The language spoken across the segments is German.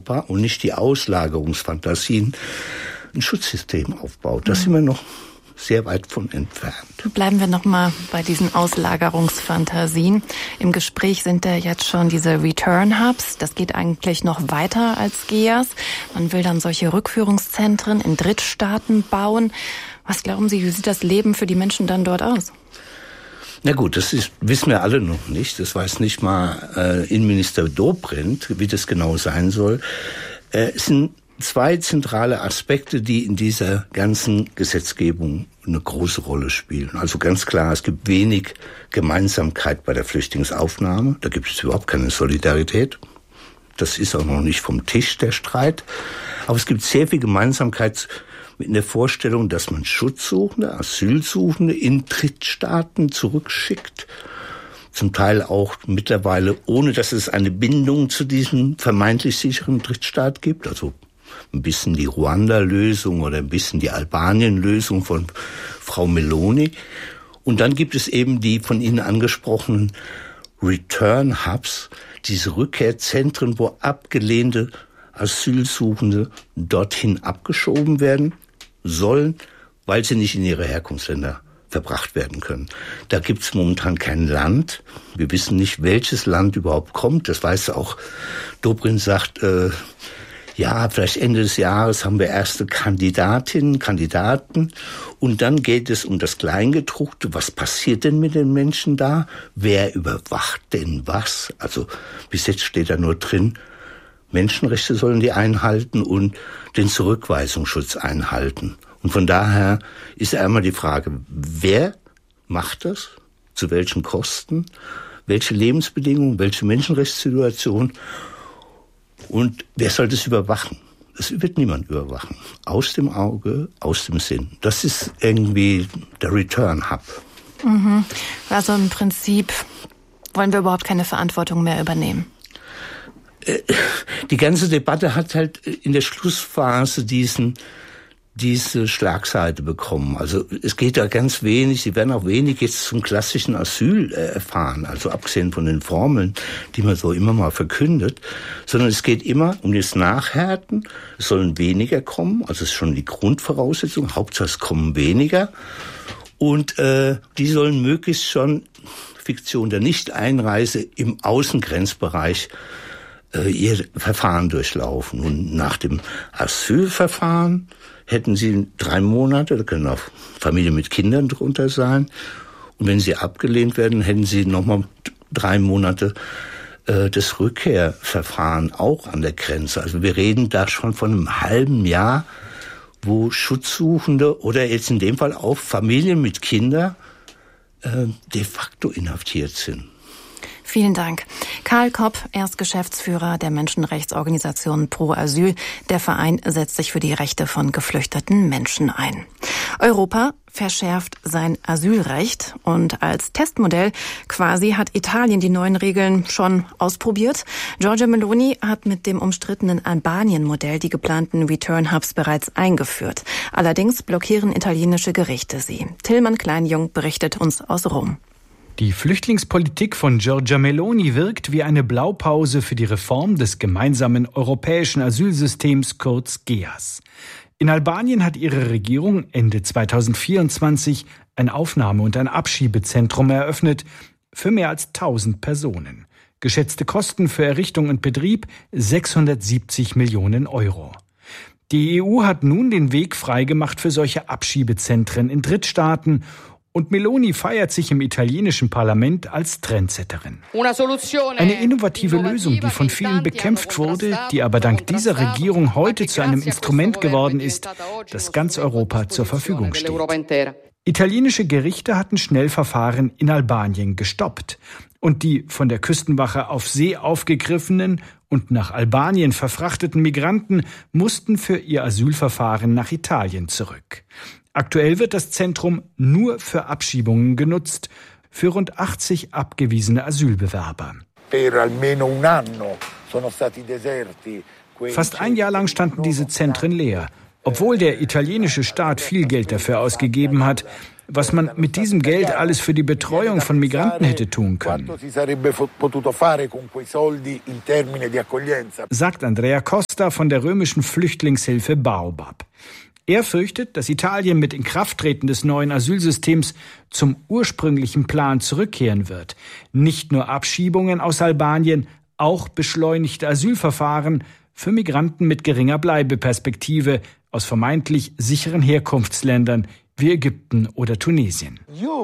Europa und nicht die Auslagerungsfantasien ein Schutzsystem aufbaut. Da sind wir noch sehr weit von entfernt. Bleiben wir nochmal bei diesen Auslagerungsfantasien. Im Gespräch sind ja jetzt schon diese Return Hubs. Das geht eigentlich noch weiter als GEAS. Man will dann solche Rückführungszentren in Drittstaaten bauen. Was glauben Sie, wie sieht das Leben für die Menschen dann dort aus? Na gut, wissen wir alle noch nicht. Das weiß nicht mal Innenminister Dobrindt, wie das genau sein soll. Es sind zwei zentrale Aspekte, die in dieser ganzen Gesetzgebung eine große Rolle spielen. Also ganz klar, es gibt wenig Gemeinsamkeit bei der Flüchtlingsaufnahme. Da gibt es überhaupt keine Solidarität. Das ist auch noch nicht vom Tisch, der Streit. Aber es gibt sehr viel Gemeinsamkeit in der Vorstellung, dass man Schutzsuchende, Asylsuchende in Drittstaaten zurückschickt. Zum Teil auch mittlerweile, ohne dass es eine Bindung zu diesem vermeintlich sicheren Drittstaat gibt. Also ein bisschen die Ruanda-Lösung oder ein bisschen die Albanien-Lösung von Frau Meloni. Und dann gibt es eben die von Ihnen angesprochenen Return-Hubs, diese Rückkehrzentren, wo abgelehnte Asylsuchende dorthin abgeschoben werden sollen, weil sie nicht in ihre Herkunftsländer verbracht werden können. Da gibt es momentan kein Land. Wir wissen nicht, welches Land überhaupt kommt. Das weiß auch Dobrindt sagt, ja, vielleicht Ende des Jahres haben wir erste Kandidatinnen, Kandidaten. Und dann geht es um das Kleingedruckte. Was passiert denn mit den Menschen da? Wer überwacht denn was? Also bis jetzt steht da nur drin, Menschenrechte sollen die einhalten und den Zurückweisungsschutz einhalten. Und von daher ist einmal die Frage, wer macht das? Zu welchen Kosten? Welche Lebensbedingungen? Welche Menschenrechtssituation? Und wer soll das überwachen? Es wird niemand überwachen. Aus dem Auge, aus dem Sinn. Das ist irgendwie der Return Hub. Also im Prinzip wollen wir überhaupt keine Verantwortung mehr übernehmen. Die ganze Debatte hat halt in der Schlussphase diese Schlagseite bekommen. Also es geht da ganz wenig, Sie werden auch wenig jetzt zum klassischen Asyl erfahren, also abgesehen von den Formeln, die man so immer mal verkündet, sondern es geht immer um das Nachhärten. Es sollen weniger kommen, also es ist schon die Grundvoraussetzung, Hauptsache es kommen weniger und die sollen möglichst schon, Fiktion der Nichteinreise, im Außengrenzbereich ihr Verfahren durchlaufen. Und nach dem Asylverfahren hätten sie 3 Monate, da können auch Familien mit Kindern drunter sein. Und wenn sie abgelehnt werden, hätten sie nochmal 3 Monate das Rückkehrverfahren auch an der Grenze. Also wir reden da schon von einem halben Jahr, wo Schutzsuchende oder jetzt in dem Fall auch Familien mit Kindern de facto inhaftiert sind. Vielen Dank. Karl Kopp, er ist Geschäftsführer der Menschenrechtsorganisation Pro Asyl. Der Verein setzt sich für die Rechte von geflüchteten Menschen ein. Europa verschärft sein Asylrecht und als Testmodell quasi hat Italien die neuen Regeln schon ausprobiert. Giorgia Meloni hat mit dem umstrittenen Albanien-Modell die geplanten Return-Hubs bereits eingeführt. Allerdings blockieren italienische Gerichte sie. Tillmann Kleinjung berichtet uns aus Rom. Die Flüchtlingspolitik von Giorgia Meloni wirkt wie eine Blaupause für die Reform des gemeinsamen europäischen Asylsystems, kurz GEAS. In Albanien hat ihre Regierung Ende 2024 ein Aufnahme- und ein Abschiebezentrum eröffnet für mehr als 1000 Personen. Geschätzte Kosten für Errichtung und Betrieb 670 Millionen Euro. Die EU hat nun den Weg freigemacht für solche Abschiebezentren in Drittstaaten. Und Meloni feiert sich im italienischen Parlament als Trendsetterin. Eine innovative Lösung, die von vielen bekämpft wurde, die aber dank dieser Regierung heute zu einem Instrument geworden ist, das ganz Europa zur Verfügung steht. Italienische Gerichte hatten Schnellverfahren in Albanien gestoppt. Und die von der Küstenwache auf See aufgegriffenen und nach Albanien verfrachteten Migranten mussten für ihr Asylverfahren nach Italien zurück. Aktuell wird das Zentrum nur für Abschiebungen genutzt, für rund 80 abgewiesene Asylbewerber. Fast ein Jahr lang standen diese Zentren leer. obwohl der italienische Staat viel Geld dafür ausgegeben hat, was man mit diesem Geld alles für die Betreuung von Migranten hätte tun können. Sagt Andrea Costa von der römischen Flüchtlingshilfe Baobab. Er fürchtet, dass Italien mit Inkrafttreten des neuen Asylsystems zum ursprünglichen Plan zurückkehren wird. Nicht nur Abschiebungen aus Albanien, auch beschleunigte Asylverfahren für Migranten mit geringer Bleibeperspektive aus vermeintlich sicheren Herkunftsländern wie Ägypten oder Tunesien.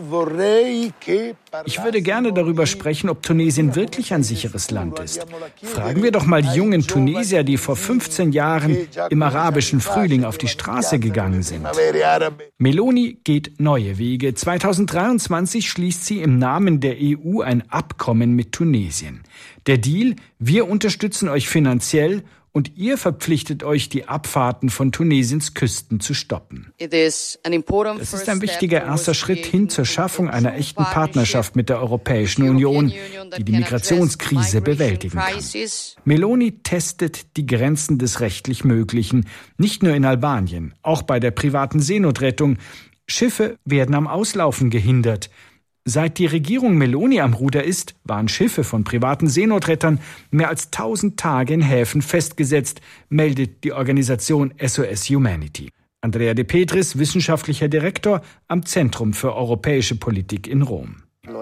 Ich würde gerne darüber sprechen, ob Tunesien wirklich ein sicheres Land ist. Fragen wir doch mal die jungen Tunesier, die vor 15 Jahren im arabischen Frühling auf die Straße gegangen sind. Meloni geht neue Wege. 2023 schließt sie im Namen der EU ein Abkommen mit Tunesien. Der Deal: wir unterstützen euch finanziell und ihr verpflichtet euch, die Abfahrten von Tunesiens Küsten zu stoppen. Das ist ein wichtiger erster Schritt hin zur Schaffung einer echten Partnerschaft mit der Europäischen Union, die die Migrationskrise bewältigen kann. Meloni testet die Grenzen des rechtlich Möglichen, nicht nur in Albanien, auch bei der privaten Seenotrettung. Schiffe werden am Auslaufen gehindert. Seit die Regierung Meloni am Ruder ist, waren Schiffe von privaten Seenotrettern mehr als 1000 Tage in Häfen festgesetzt, meldet die Organisation SOS Humanity. Andrea De Petris, wissenschaftlicher Direktor am Zentrum für europäische Politik in Rom.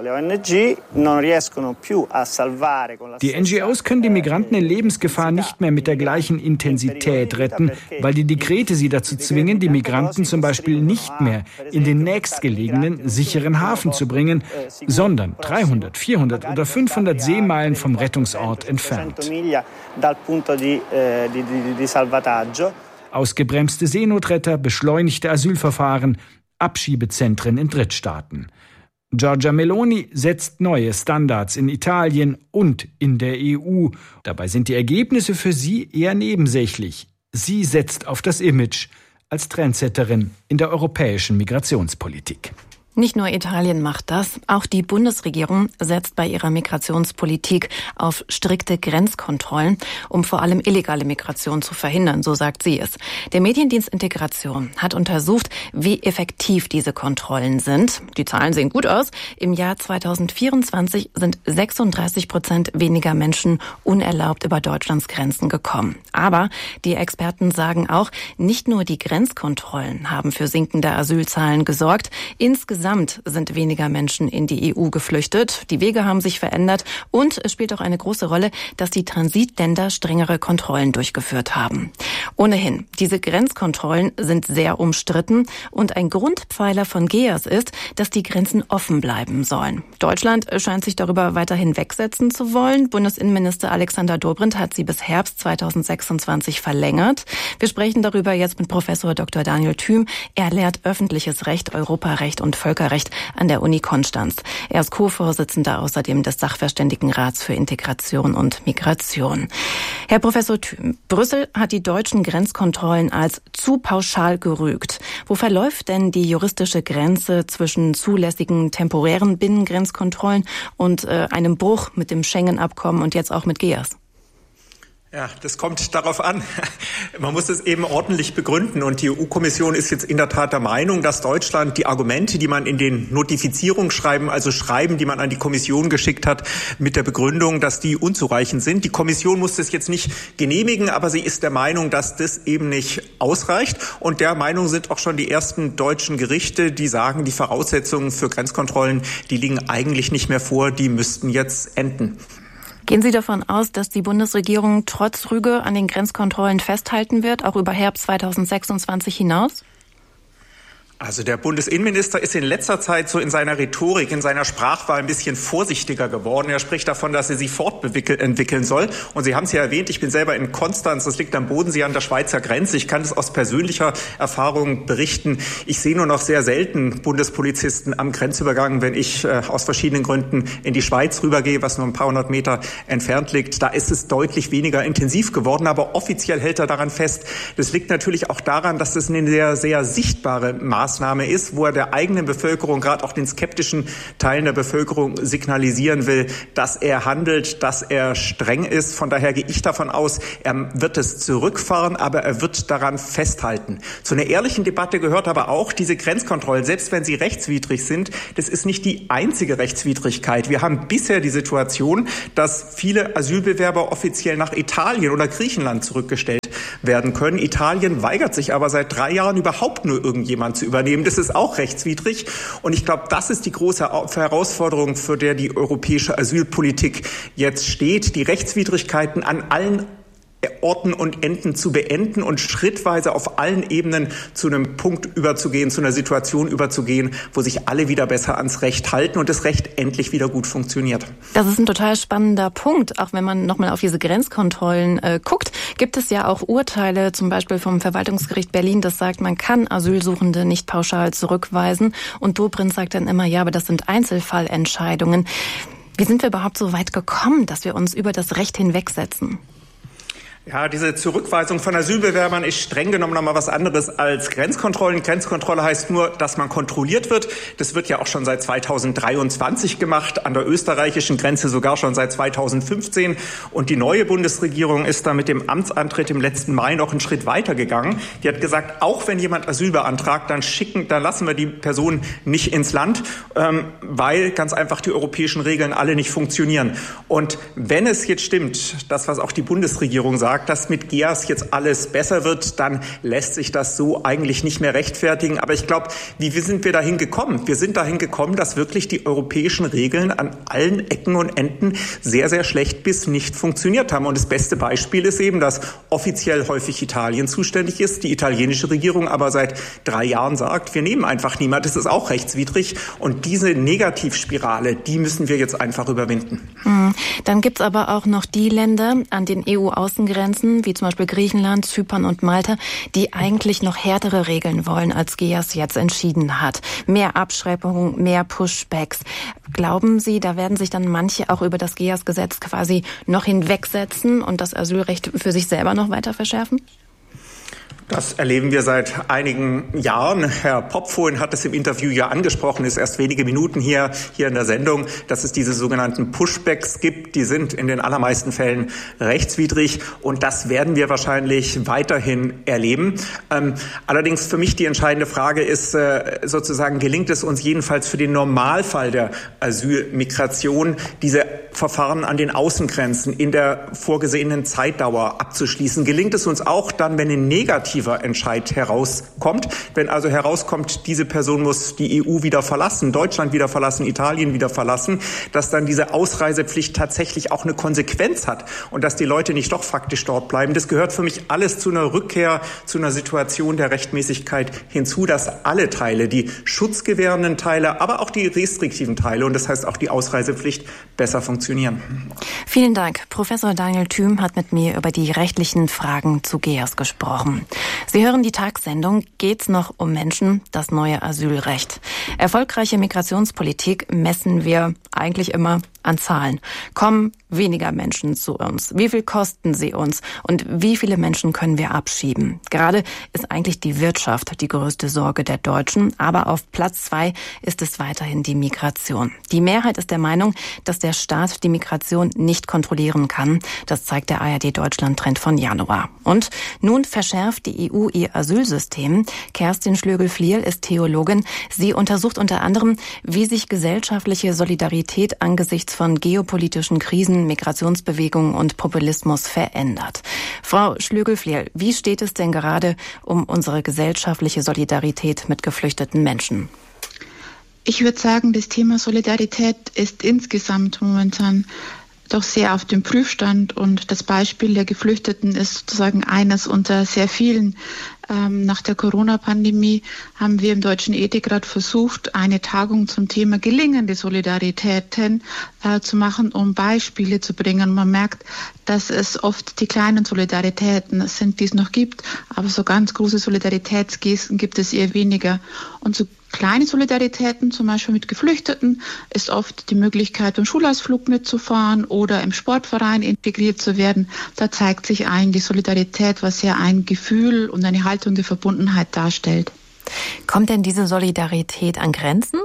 Die NGOs können die Migranten in Lebensgefahr nicht mehr mit der gleichen Intensität retten, weil die Dekrete sie dazu zwingen, die Migranten zum Beispiel nicht mehr in den nächstgelegenen, sicheren Hafen zu bringen, sondern 300, 400 oder 500 Seemeilen vom Rettungsort entfernt. Ausgebremste Seenotretter, beschleunigte Asylverfahren, Abschiebezentren in Drittstaaten. Giorgia Meloni setzt neue Standards in Italien und in der EU. Dabei sind die Ergebnisse für sie eher nebensächlich. Sie setzt auf das Image als Trendsetterin in der europäischen Migrationspolitik. Nicht nur Italien macht das, auch die Bundesregierung setzt bei ihrer Migrationspolitik auf strikte Grenzkontrollen, um vor allem illegale Migration zu verhindern, so sagt sie es. Der Mediendienst Integration hat untersucht, wie effektiv diese Kontrollen sind. Die Zahlen sehen gut aus. Im Jahr 2024 sind 36% weniger Menschen unerlaubt über Deutschlands Grenzen gekommen. Aber die Experten sagen auch, nicht nur die Grenzkontrollen haben für sinkende Asylzahlen gesorgt. Insgesamt sind weniger Menschen in die EU geflüchtet. Die Wege haben sich verändert und es spielt auch eine große Rolle, dass die Transitländer strengere Kontrollen durchgeführt haben. Ohnehin, diese Grenzkontrollen sind sehr umstritten und ein Grundpfeiler von GEAS ist, dass die Grenzen offen bleiben sollen. Deutschland scheint sich darüber weiter hinwegsetzen zu wollen. Bundesinnenminister Alexander Dobrindt hat sie bis Herbst 2026 verlängert. Wir sprechen darüber jetzt mit Professor Dr. Daniel Thüm. Er lehrt öffentliches Recht, Europarecht und Völkerrecht an der Uni Konstanz. Er ist Co-Vorsitzender außerdem des Sachverständigenrats für Integration und Migration. Herr Professor Thüm, Brüssel hat die deutschen Grenzkontrollen als zu pauschal gerügt. Wo verläuft denn die juristische Grenze zwischen zulässigen temporären Binnengrenzkontrollen und einem Bruch mit dem Schengen-Abkommen und jetzt auch mit GEAS? Ja, das kommt darauf an. Man muss es eben ordentlich begründen. Und die EU-Kommission ist jetzt in der Tat der Meinung, dass Deutschland die Argumente, die man in den Notifizierungsschreiben, also Schreiben, die man an die Kommission geschickt hat, mit der Begründung, dass die unzureichend sind. Die Kommission muss das jetzt nicht genehmigen, aber sie ist der Meinung, dass das eben nicht ausreicht. Und der Meinung sind auch schon die ersten deutschen Gerichte, die sagen, die Voraussetzungen für Grenzkontrollen, die liegen eigentlich nicht mehr vor, die müssten jetzt enden. Gehen Sie davon aus, dass die Bundesregierung trotz Rüge an den Grenzkontrollen festhalten wird, auch über Herbst 2026 hinaus? Also der Bundesinnenminister ist in letzter Zeit so in seiner Rhetorik, in seiner Sprachwahl ein bisschen vorsichtiger geworden. Er spricht davon, dass er sich fortentwickeln soll. Und Sie haben es ja erwähnt, ich bin selber in Konstanz, das liegt am Bodensee an der Schweizer Grenze. Ich kann das aus persönlicher Erfahrung berichten. Ich sehe nur noch sehr selten Bundespolizisten am Grenzübergang, wenn ich aus verschiedenen Gründen in die Schweiz rübergehe, was nur ein paar hundert Meter entfernt liegt. Da ist es deutlich weniger intensiv geworden, aber offiziell hält er daran fest. Das liegt natürlich auch daran, dass es eine sehr, sehr sichtbare sichtbare Maßnahme ist, wo er der eigenen Bevölkerung, gerade auch den skeptischen Teilen der Bevölkerung signalisieren will, dass er handelt, dass er streng ist. Von daher gehe ich davon aus, er wird es zurückfahren, aber er wird daran festhalten. Zu einer ehrlichen Debatte gehört aber auch diese Grenzkontrollen, selbst wenn sie rechtswidrig sind. Das ist nicht die einzige Rechtswidrigkeit. Wir haben bisher die Situation, dass viele Asylbewerber offiziell nach Italien oder Griechenland zurückgestellt werden können. Italien weigert sich aber seit 3 Jahren überhaupt nur irgendjemand zu übernehmen. Das ist auch rechtswidrig. Und ich glaube, das ist die große Herausforderung, für der die europäische Asylpolitik jetzt steht, die Rechtswidrigkeiten an allen Orten und Enden zu beenden und schrittweise auf allen Ebenen zu einem Punkt überzugehen, zu einer Situation überzugehen, wo sich alle wieder besser ans Recht halten und das Recht endlich wieder gut funktioniert. Das ist ein total spannender Punkt. Auch wenn man nochmal auf diese Grenzkontrollen guckt, gibt es ja auch Urteile, zum Beispiel vom Verwaltungsgericht Berlin, das sagt, man kann Asylsuchende nicht pauschal zurückweisen. Und Dobrindt sagt dann immer, ja, aber das sind Einzelfallentscheidungen. Wie sind wir überhaupt so weit gekommen, dass wir uns über das Recht hinwegsetzen? Ja, diese Zurückweisung von Asylbewerbern ist streng genommen nochmal was anderes als Grenzkontrollen. Grenzkontrolle heißt nur, dass man kontrolliert wird. Das wird ja auch schon seit 2023 gemacht, an der österreichischen Grenze sogar schon seit 2015. Und die neue Bundesregierung ist da mit dem Amtsantritt im letzten Mai noch einen Schritt weiter gegangen. Die hat gesagt, auch wenn jemand Asyl beantragt, dann lassen wir die Person nicht ins Land, weil ganz einfach die europäischen Regeln alle nicht funktionieren. Und wenn es jetzt stimmt, das, was auch die Bundesregierung sagt, dass mit GEAS jetzt alles besser wird, dann lässt sich das so eigentlich nicht mehr rechtfertigen. Aber ich glaube, wie sind wir dahin gekommen? Wir sind dahin gekommen, dass wirklich die europäischen Regeln an allen Ecken und Enden sehr, sehr schlecht bis nicht funktioniert haben. Und das beste Beispiel ist eben, dass offiziell häufig Italien zuständig ist, die italienische Regierung aber seit 3 Jahren sagt, wir nehmen einfach niemand. Das ist auch rechtswidrig. Und diese Negativspirale, die müssen wir jetzt einfach überwinden. Dann gibt's aber auch noch die Länder an den EU-Außengrenzen, wie zum Beispiel Griechenland, Zypern und Malta, die eigentlich noch härtere Regeln wollen, als GEAS jetzt entschieden hat. Mehr Abschreckung, mehr Pushbacks. Glauben Sie, da werden sich dann manche auch über das GEAS-Gesetz quasi noch hinwegsetzen und das Asylrecht für sich selber noch weiter verschärfen? Das erleben wir seit einigen Jahren. Herr Popfohlen hat es im Interview ja angesprochen, ist erst wenige Minuten hier in der Sendung, dass es diese sogenannten Pushbacks gibt. Die sind in den allermeisten Fällen rechtswidrig und das werden wir wahrscheinlich weiterhin erleben. Allerdings für mich die entscheidende Frage ist sozusagen, gelingt es uns jedenfalls für den Normalfall der Asylmigration, diese Verfahren an den Außengrenzen in der vorgesehenen Zeitdauer abzuschließen? Gelingt es uns auch dann, wenn ein negativer Entscheid herauskommt, wenn also herauskommt, diese Person muss die EU wieder verlassen, Deutschland wieder verlassen, Italien wieder verlassen, dass dann diese Ausreisepflicht tatsächlich auch eine Konsequenz hat und dass die Leute nicht doch faktisch dort bleiben? Das gehört für mich alles zu einer Rückkehr, zu einer Situation der Rechtmäßigkeit hinzu, dass alle Teile, die schutzgewährenden Teile, aber auch die restriktiven Teile, und das heißt auch die Ausreisepflicht, besser funktionieren. Vielen Dank. Professor Daniel Thüm hat mit mir über die rechtlichen Fragen zu GEAS gesprochen. Sie hören die Tagssendung Geht's noch um Menschen? Das neue Asylrecht. Erfolgreiche Migrationspolitik messen wir eigentlich immer an Zahlen. Kommen weniger Menschen zu uns? Wie viel kosten sie uns? Und wie viele Menschen können wir abschieben? Gerade ist eigentlich die Wirtschaft die größte Sorge der Deutschen. Aber auf Platz 2 ist es weiterhin die Migration. Die Mehrheit ist der Meinung, dass der Staat die Migration nicht kontrollieren kann. Das zeigt der ARD-Deutschland-Trend von Januar. Und nun verschärft die EU ihr Asylsystem. Kerstin Schlögel-Fliel ist Theologin. Sie untersucht unter anderem, wie sich gesellschaftliche Solidarität angesichts von geopolitischen Krisen, Migrationsbewegungen und Populismus verändert. Frau Schlögel-Fliel, wie steht es denn gerade um unsere gesellschaftliche Solidarität mit geflüchteten Menschen? Ich würde sagen, das Thema Solidarität ist insgesamt momentan doch sehr auf dem Prüfstand und das Beispiel der Geflüchteten ist sozusagen eines unter sehr vielen. Nach der Corona-Pandemie haben wir im Deutschen Ethikrat versucht, eine Tagung zum Thema gelingende Solidaritäten zu machen, um Beispiele zu bringen. Man merkt, dass es oft die kleinen Solidaritäten sind, die es noch gibt, aber so ganz große Solidaritätsgesten gibt es eher weniger. Und so kleine Solidaritäten, zum Beispiel mit Geflüchteten, ist oft die Möglichkeit, beim Schulausflug mitzufahren oder im Sportverein integriert zu werden. Da zeigt sich die Solidarität, was ja ein Gefühl und eine Haltung der Verbundenheit darstellt. Kommt denn diese Solidarität an Grenzen?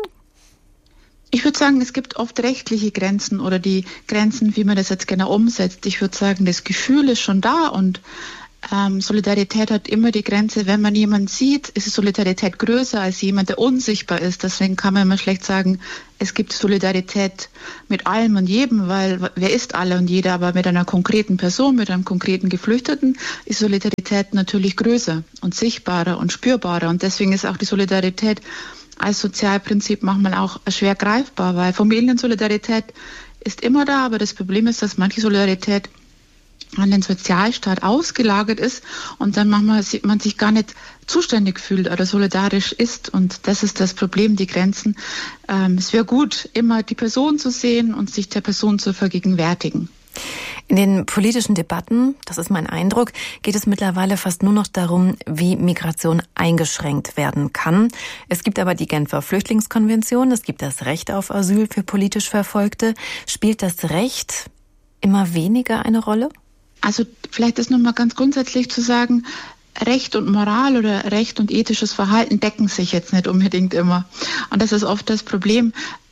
Ich würde sagen, es gibt oft rechtliche Grenzen oder die Grenzen, wie man das jetzt genau umsetzt. Ich würde sagen, das Gefühl ist schon da und Solidarität hat immer die Grenze, wenn man jemanden sieht, ist Solidarität größer als jemand, der unsichtbar ist. Deswegen kann man immer schlecht sagen, es gibt Solidarität mit allem und jedem, weil wer ist alle und jeder, aber mit einer konkreten Person, mit einem konkreten Geflüchteten ist Solidarität natürlich größer und sichtbarer und spürbarer. Und deswegen ist auch die Solidarität als Sozialprinzip manchmal auch schwer greifbar, weil Familiensolidarität ist immer da, aber das Problem ist, dass manche Solidarität an den Sozialstaat ausgelagert ist und dann manchmal man sich gar nicht zuständig fühlt oder solidarisch ist. Und das ist das Problem, die Grenzen. Es wäre gut, immer die Person zu sehen und sich der Person zu vergegenwärtigen. In den politischen Debatten, das ist mein Eindruck, geht es mittlerweile fast nur noch darum, wie Migration eingeschränkt werden kann. Es gibt aber die Genfer Flüchtlingskonvention, es gibt das Recht auf Asyl für politisch Verfolgte. Spielt das Recht immer weniger eine Rolle? Also vielleicht ist nochmal ganz grundsätzlich zu sagen, Recht und Moral oder Recht und ethisches Verhalten decken sich jetzt nicht unbedingt immer. Und das ist oft das Problem,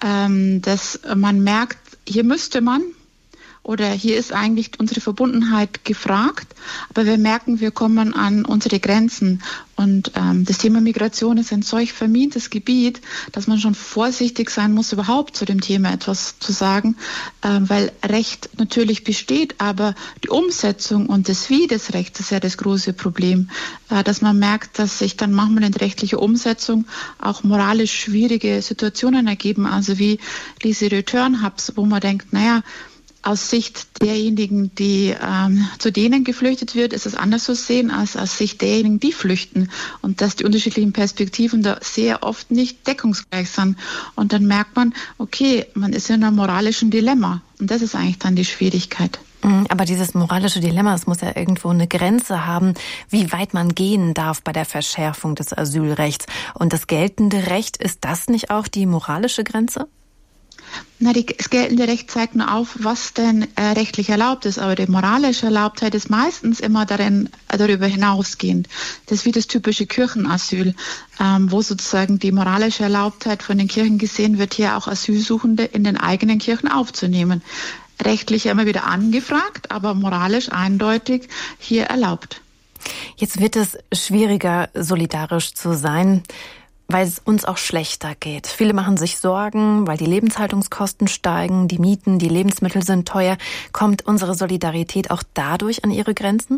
dass man merkt, hier müsste man oder hier ist eigentlich unsere Verbundenheit gefragt, aber wir merken, wir kommen an unsere Grenzen. Und das Thema Migration ist ein solch vermintes Gebiet, dass man schon vorsichtig sein muss, überhaupt zu dem Thema etwas zu sagen, weil Recht natürlich besteht, aber die Umsetzung und das Wie des Rechts ist ja das große Problem, dass man merkt, dass sich dann manchmal in der rechtlichen Umsetzung auch moralisch schwierige Situationen ergeben, also wie diese Return-Hubs, wo man denkt, naja, aus Sicht derjenigen, die zu denen geflüchtet wird, ist es anders zu sehen als aus Sicht derjenigen, die flüchten. Und dass die unterschiedlichen Perspektiven da sehr oft nicht deckungsgleich sind. Und dann merkt man, okay, man ist in einem moralischen Dilemma. Und das ist eigentlich dann die Schwierigkeit. Aber dieses moralische Dilemma, es muss ja irgendwo eine Grenze haben, wie weit man gehen darf bei der Verschärfung des Asylrechts. Und das geltende Recht, ist das nicht auch die moralische Grenze? Das geltende Recht zeigt nur auf, was denn rechtlich erlaubt ist, aber die moralische Erlaubtheit ist meistens immer darüber hinausgehend. Das ist wie das typische Kirchenasyl, wo sozusagen die moralische Erlaubtheit von den Kirchen gesehen wird, hier auch Asylsuchende in den eigenen Kirchen aufzunehmen. Rechtlich immer wieder angefragt, aber moralisch eindeutig hier erlaubt. Jetzt wird es schwieriger, solidarisch zu sein, weil es uns auch schlechter geht. Viele machen sich Sorgen, weil die Lebenshaltungskosten steigen, die Mieten, die Lebensmittel sind teuer. Kommt unsere Solidarität auch dadurch an ihre Grenzen?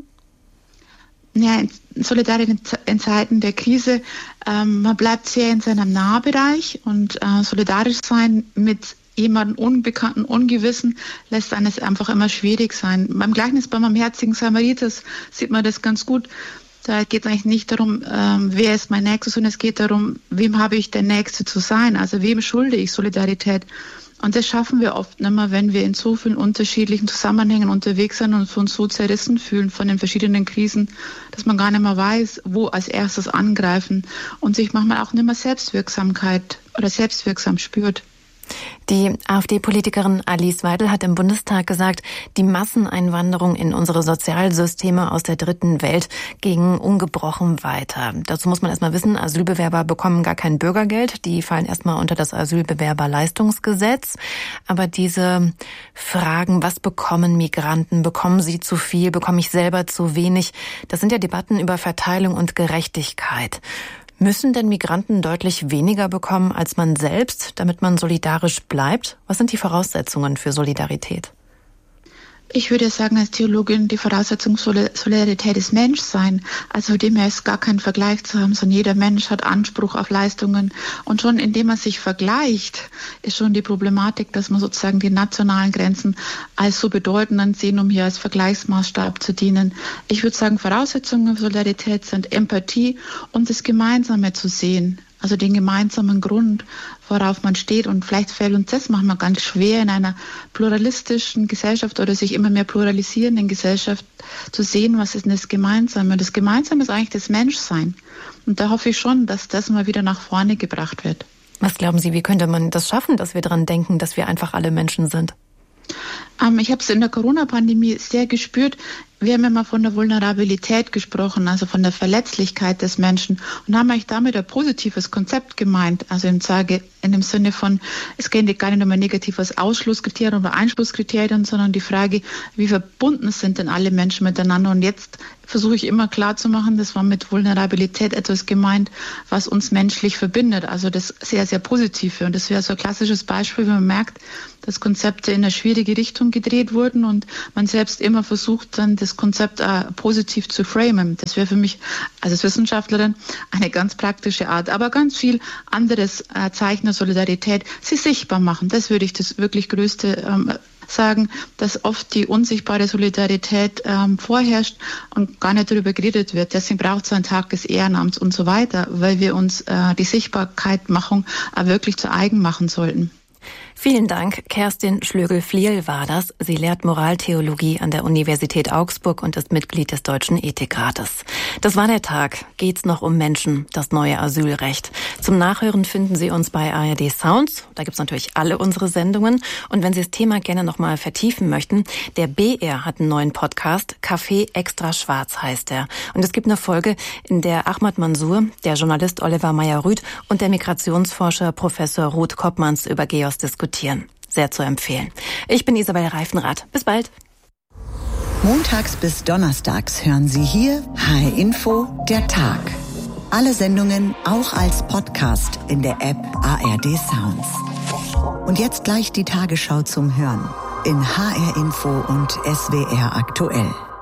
Ja, Solidarität in Zeiten der Krise, man bleibt sehr in seinem Nahbereich und solidarisch sein mit jemandem Unbekannten, Ungewissen lässt eines einfach immer schwierig sein. Beim Gleichnis beim Barmherzigen Samariter sieht man das ganz gut. Da geht es eigentlich nicht darum, wer ist mein Nächster, sondern es geht darum, wem habe ich der Nächste zu sein, also wem schulde ich Solidarität. Und das schaffen wir oft nicht mehr, wenn wir in so vielen unterschiedlichen Zusammenhängen unterwegs sind und uns so zerrissen fühlen von den verschiedenen Krisen, dass man gar nicht mehr weiß, wo als erstes angreifen und sich manchmal auch nicht mehr Selbstwirksamkeit oder selbstwirksam spürt. Die AfD-Politikerin Alice Weidel hat im Bundestag gesagt, die Masseneinwanderung in unsere Sozialsysteme aus der dritten Welt ging ungebrochen weiter. Dazu muss man erstmal wissen, Asylbewerber bekommen gar kein Bürgergeld. Die fallen erstmal unter das Asylbewerberleistungsgesetz. Aber diese Fragen, was bekommen Migranten? Bekommen sie zu viel? Bekomme ich selber zu wenig? Das sind ja Debatten über Verteilung und Gerechtigkeit. Müssen denn Migranten deutlich weniger bekommen als man selbst, damit man solidarisch bleibt? Was sind die Voraussetzungen für Solidarität? Ich würde sagen, als Theologin, die Voraussetzung Solidarität ist Menschsein. Also dem her ist gar kein Vergleich zu haben, sondern jeder Mensch hat Anspruch auf Leistungen. Und schon indem man sich vergleicht, ist schon die Problematik, dass man sozusagen die nationalen Grenzen als so bedeutend ansehen, um hier als Vergleichsmaßstab zu dienen. Ich würde sagen, Voraussetzungen für Solidarität sind Empathie und das Gemeinsame zu sehen. Also den gemeinsamen Grund, worauf man steht. Und vielleicht fällt uns das manchmal ganz schwer, in einer pluralistischen Gesellschaft oder sich immer mehr pluralisierenden Gesellschaft zu sehen, was ist denn das Gemeinsame. Und das Gemeinsame ist eigentlich das Menschsein. Und da hoffe ich schon, dass das mal wieder nach vorne gebracht wird. Was glauben Sie, wie könnte man das schaffen, dass wir daran denken, dass wir einfach alle Menschen sind? Ich habe es in der Corona-Pandemie sehr gespürt. Wir haben ja mal von der Vulnerabilität gesprochen, also von der Verletzlichkeit des Menschen und haben eigentlich damit ein positives Konzept gemeint. Also in dem Sinne von, es geht gar nicht um ein negatives Ausschlusskriterium oder Einschlusskriterium, sondern die Frage, wie verbunden sind denn alle Menschen miteinander. Und jetzt versuche ich immer klar zu machen, das war mit Vulnerabilität etwas gemeint, was uns menschlich verbindet. Also das sehr, sehr Positive. Und das wäre so ein klassisches Beispiel, wenn man merkt, dass Konzepte in eine schwierige Richtung gedreht wurden und man selbst immer versucht, dann das Konzept positiv zu framen. Das wäre für mich als Wissenschaftlerin eine ganz praktische Art. Aber ganz viel anderes Zeichen der Solidarität, sie sichtbar machen. Das würde ich das wirklich Größte sagen, dass oft die unsichtbare Solidarität vorherrscht und gar nicht darüber geredet wird. Deswegen braucht es einen Tag des Ehrenamts und so weiter, weil wir uns die Sichtbarkeitmachung wirklich zu eigen machen sollten. Vielen Dank. Kerstin Schlögel-Fliel war das. Sie lehrt Moraltheologie an der Universität Augsburg und ist Mitglied des Deutschen Ethikrates. Das war der Tag. Geht's noch um Menschen, das neue Asylrecht. Zum Nachhören finden Sie uns bei ARD Sounds. Da gibt's natürlich alle unsere Sendungen. Und wenn Sie das Thema gerne nochmal vertiefen möchten, der BR hat einen neuen Podcast. Café extra schwarz heißt er. Und es gibt eine Folge, in der Ahmad Mansour, der Journalist Oliver Meyer-Rüth und der Migrationsforscher Professor Ruth Koppmanns über GEOS diskutieren. Sehr zu empfehlen. Ich bin Isabel Reifenrath. Bis bald. Montags bis donnerstags hören Sie hier HR Info, der Tag. Alle Sendungen auch als Podcast in der App ARD Sounds. Und jetzt gleich die Tagesschau zum Hören in HR Info und SWR aktuell.